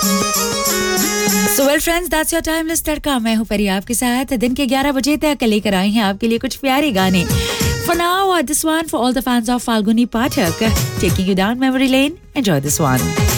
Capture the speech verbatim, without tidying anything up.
So well friends, that's your timeless तड़का. मैं हूँ परी आपके साथ दिन के ग्यारह बजे तक लेकर आई हैं आपके लिए कुछ प्यारे गाने. For now, uh, this one for all the fans of Falguni Pathak, taking you down memory lane. Enjoy this one.